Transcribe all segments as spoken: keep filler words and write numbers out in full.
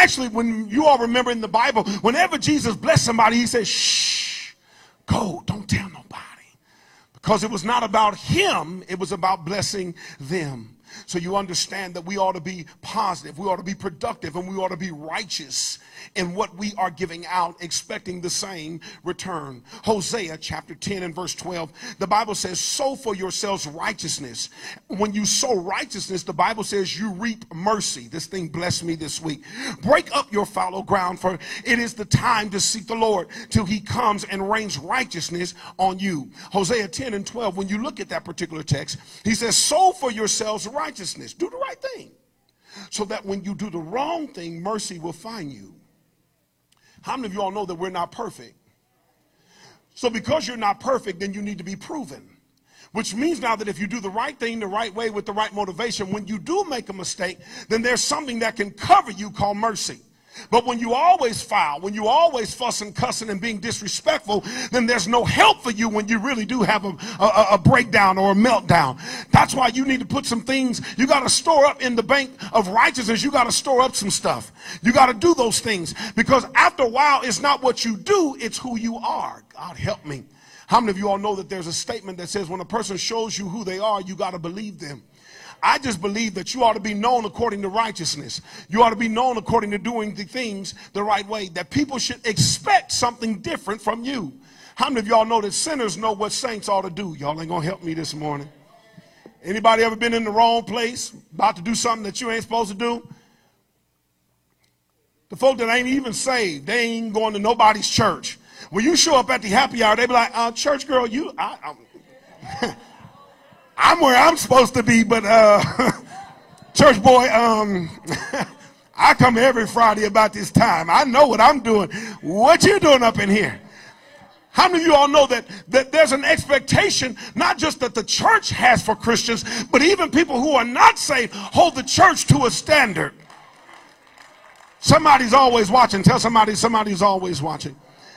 actually, when you all remember in the Bible, whenever Jesus blessed somebody, he said, shh, go, don't tell nobody. Because it was not about him, it was about blessing them. So you understand that we ought to be positive, we ought to be productive, and we ought to be righteous in what we are giving out, expecting the same return. Hosea chapter ten and verse twelve, the Bible says, sow for yourselves righteousness. When you sow righteousness, the Bible says you reap mercy. This thing blessed me this week. Break up your fallow ground, for it is the time to seek the Lord till he comes and rains righteousness on you. Hosea ten and twelve, when you look at that particular text, he says, sow for yourselves righteousness. Do the right thing, so that when you do the wrong thing, mercy will find you. How many of you all know that we're not perfect? So because you're not perfect, then you need to be proven. Which means now that if you do the right thing the right way with the right motivation, when you do make a mistake, then there's something that can cover you called mercy. But when you always foul, when you always fussing, cussing, and being disrespectful, then there's no help for you when you really do have a, a, a breakdown or a meltdown. That's why you need to put some things, you got to store up in the bank of righteousness. You got to store up some stuff. You got to do those things, because after a while, it's not what you do, it's who you are. God help me. How many of you all know that there's a statement that says when a person shows you who they are, you got to believe them? I just believe that you ought to be known according to righteousness. You ought to be known according to doing the things the right way, that people should expect something different from you. How many of y'all know that sinners know what saints ought to do? Y'all ain't gonna help me this morning. Anybody ever been in the wrong place, about to do something that you ain't supposed to do? The folk that ain't even saved, they ain't going to nobody's church. When you show up at the happy hour, they be like, uh, church girl, you, I, I I'm where I'm supposed to be, but uh, church boy, um, I come every Friday about this time. I know what I'm doing. What you doing up in here? How many of you all know that, that there's an expectation, not just that the church has for Christians, but even people who are not saved hold the church to a standard. Somebody's always watching. Tell somebody somebody's always watching.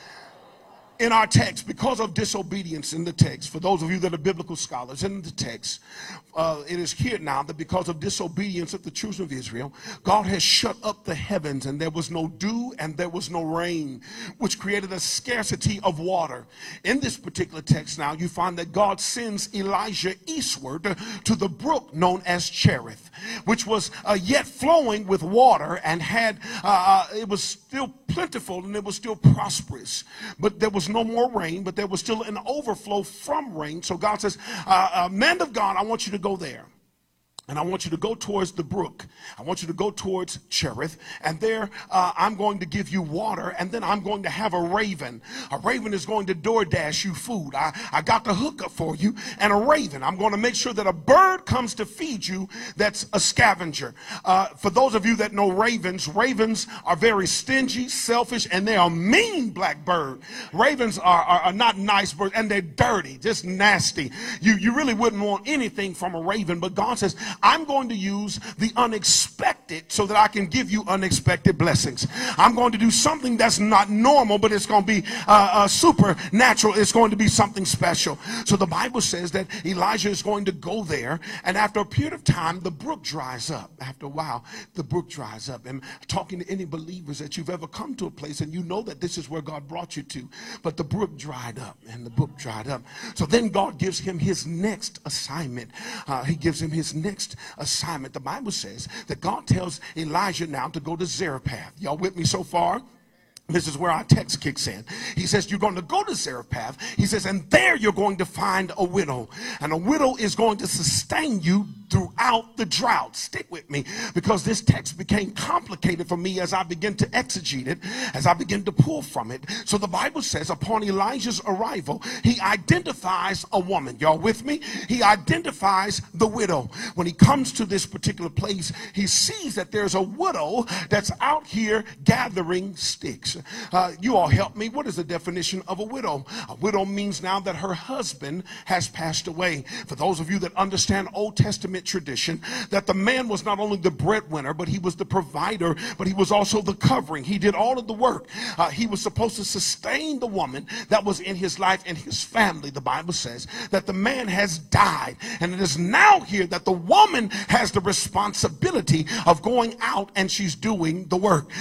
In our text, because of disobedience in the text, for those of you that are biblical scholars, in the text, uh, it is here now that because of disobedience of the children of Israel, God has shut up the heavens, and there was no dew and there was no rain, which created a scarcity of water. In this particular text now, you find that God sends Elijah eastward to the brook known as Cherith, which was uh, yet flowing with water, and had uh, it was still plentiful and it was still prosperous, but there was no more rain, but there was still an overflow from rain. So God says, uh, uh, man of God, I want you to go there. And I want you to go towards the brook. I want you to go towards Cherith. And there uh, I'm going to give you water. And then I'm going to have a raven. A raven is going to DoorDash you food. I, I got the hookup for you. And a raven. I'm going to make sure that a bird comes to feed you that's a scavenger. Uh, for those of you that know ravens, ravens are very stingy, selfish, and they are mean black bird. Ravens are, are, are not nice birds, and they're dirty, just nasty. You, you really wouldn't want anything from a raven. But God says, I'm going to use the unexpected so that I can give you unexpected blessings. I'm going to do something that's not normal, but it's going to be uh, uh, supernatural. It's going to be something special. So the Bible says that Elijah is going to go there, and after a period of time, the brook dries up. After a while, the brook dries up. And talking to any believers that you've ever come to a place and you know that this is where God brought you to, but the brook dried up, and the brook dried up. So then God gives him his next assignment. Uh, he gives him his next assignment. The Bible says that God tells Elijah now to go to Zarephath. Y'all with me so far? This is where our text kicks in. He says, you're going to go to Zarephath. He says, and there you're going to find a widow. And a widow is going to sustain you throughout the drought. Stick with me, because this text became complicated for me as I began to exegete it, as I began to pull from it. So the Bible says, upon Elijah's arrival, he identifies a woman. Y'all with me? He identifies the widow. When he comes to this particular place, he sees that there's a widow that's out here gathering sticks. Uh, you all help me. What is the definition of a widow? A widow means now that her husband has passed away. For those of you that understand Old Testament tradition, that the man was not only the breadwinner, but he was the provider, but he was also the covering. He did all of the work. Uh, he was supposed to sustain the woman that was in his life and his family. The Bible says that the man has died, and it is now here that the woman has the responsibility of going out and she's doing the work.